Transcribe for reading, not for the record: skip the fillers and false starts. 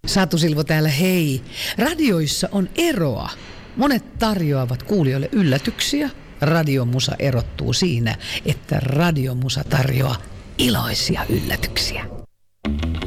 Satu Silvo täällä, hei. Radioissa on eroa. Monet tarjoavat kuulijoille yllätyksiä. Radiomusa erottuu siinä, että radiomusa tarjoaa iloisia yllätyksiä.